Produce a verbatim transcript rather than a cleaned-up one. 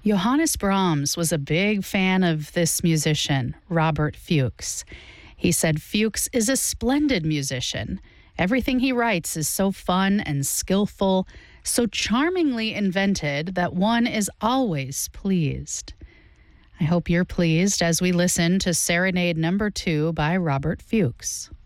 Johannes Brahms was a big fan of this musician, Robert Fuchs. He said Fuchs is a splendid musician. Everything he writes is so fun and skillful, so charmingly invented that one is always pleased. I hope you're pleased as we listen to Serenade Number Two by Robert Fuchs.